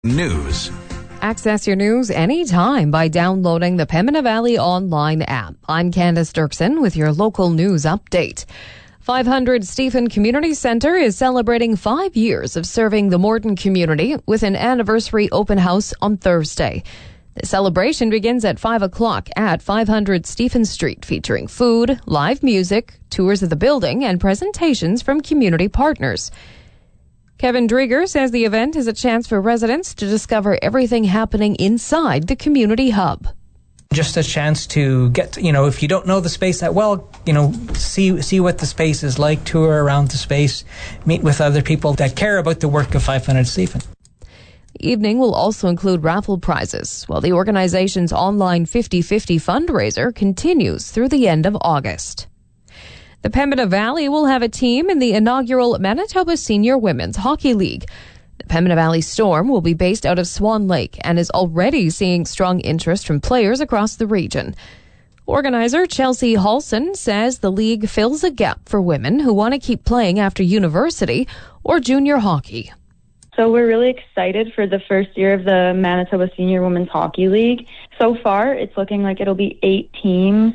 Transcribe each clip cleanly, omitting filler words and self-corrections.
News. Access your news anytime by downloading the Pembina Valley Online app. I'm Candace Dirksen with your local news update. 500 Stephen Community Centre is celebrating 5 years of serving the Morton community with an anniversary open house on Thursday. The celebration begins at 5 o'clock at 500 Stephen Street, featuring food, live music, tours of the building, and presentations from community partners. Kevin Drieger says the event is a chance for residents to discover everything happening inside the community hub. Just a chance to get, if you don't know the space that well, see what the space is like, tour around the space, meet with other people that care about the work of 500 Stephen. The evening will also include raffle prizes, while the organization's online 50/50 fundraiser continues through the end of August. The Pembina Valley will have a team in the inaugural Manitoba Senior Women's Hockey League. The Pembina Valley Storm will be based out of Swan Lake and is already seeing strong interest from players across the region. Organizer Chelsea Halson says the league fills a gap for women who want to keep playing after university or junior hockey. So we're really excited for the first year of the Manitoba Senior Women's Hockey League. So far, it's looking like it'll be 8 teams.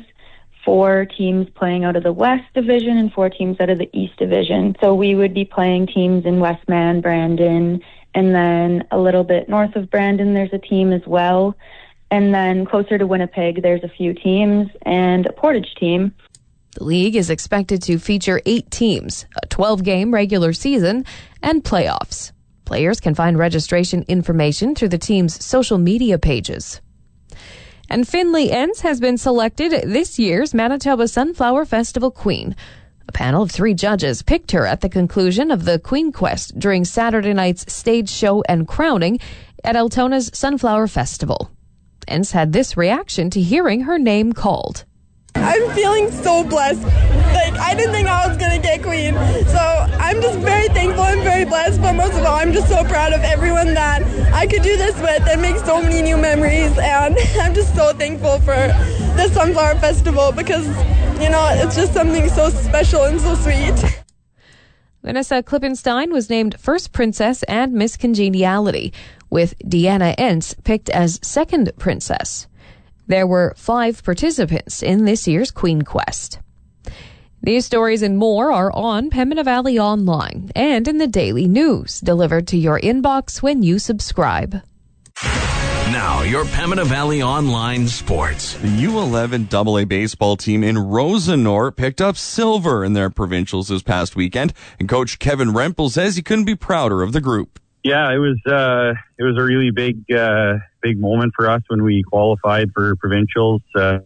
4 teams playing out of the West Division and 4 teams out of the East Division. So we would be playing teams in Westman, Brandon, and then a little bit north of Brandon, there's a team as well. And then closer to Winnipeg, there's a few teams and a Portage team. The league is expected to feature 8 teams, a 12-game regular season, and playoffs. Players can find registration information through the team's social media pages. And Finley Entz has been selected this year's Manitoba Sunflower Festival Queen. A panel of 3 judges picked her at the conclusion of the Queen Quest during Saturday night's stage show and crowning at Altona's Sunflower Festival. Entz had this reaction to hearing her name called. I'm feeling so blessed. I didn't think I was going to get queen. So I'm just very thankful and very blessed. But most of all, I'm just so proud of everyone that I could do this with and make so many new memories. And I'm just so thankful for the Sunflower Festival because, it's just something so special and so sweet. Vanessa Klippenstein was named first princess and Miss Congeniality, with Deanna Entz picked as second princess. There were 5 participants in this year's Queen Quest. These stories and more are on Pembina Valley Online and in the daily news, delivered to your inbox when you subscribe. Now, your Pembina Valley Online sports. The U11 AA baseball team in Rosenor picked up silver in their provincials this past weekend, and Coach Kevin Rempel says he couldn't be prouder of the group. Yeah, it was a really big moment for us when we qualified for provincials.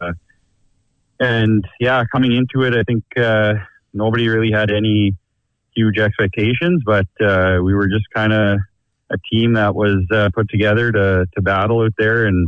And yeah, coming into it, I think nobody really had any huge expectations, but we were just kind of a team that was put together to battle out there and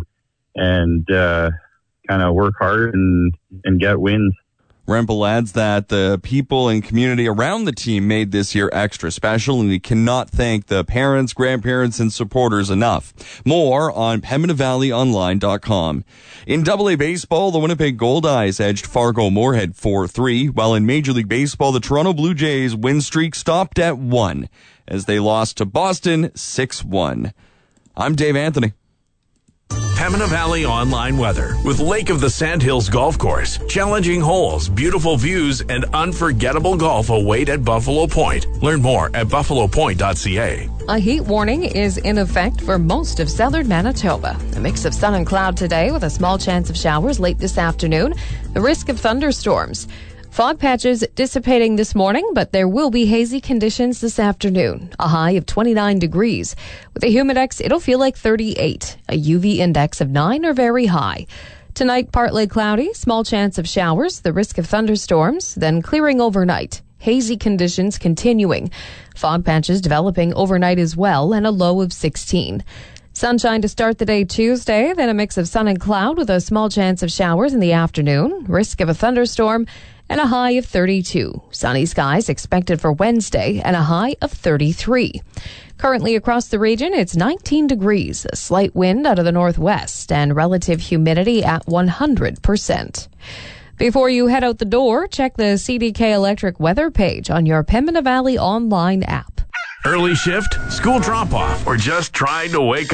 kind of work hard and get wins. Rempel adds that the people and community around the team made this year extra special, and he cannot thank the parents, grandparents, and supporters enough. More on PembinaValleyOnline.com. In AA baseball, the Winnipeg Goldeyes edged Fargo Moorhead 4-3, while in Major League Baseball, the Toronto Blue Jays win streak stopped at 1 as they lost to Boston 6-1. I'm Dave Anthony. Pembina Valley Online weather with Lake of the Sandhills Golf Course. Challenging holes, beautiful views, and unforgettable golf await at Buffalo Point. Learn more at buffalopoint.ca. A heat warning is in effect for most of southern Manitoba. A mix of sun and cloud today with a small chance of showers late this afternoon. The risk of thunderstorms. Fog patches dissipating this morning, but there will be hazy conditions this afternoon. A high of 29 degrees. With a humidex, it'll feel like 38. A UV index of 9 or very high. Tonight, partly cloudy, small chance of showers, the risk of thunderstorms, then clearing overnight. Hazy conditions continuing. Fog patches developing overnight as well, and a low of 16. Sunshine to start the day Tuesday, then a mix of sun and cloud with a small chance of showers in the afternoon. Risk of a thunderstorm and a high of 32. Sunny skies expected for Wednesday and a high of 33. Currently across the region, it's 19 degrees, a slight wind out of the northwest, and relative humidity at 100%. Before you head out the door, check the CDK Electric weather page on your Pembina Valley Online app. Early shift, school drop-off, or just trying to wake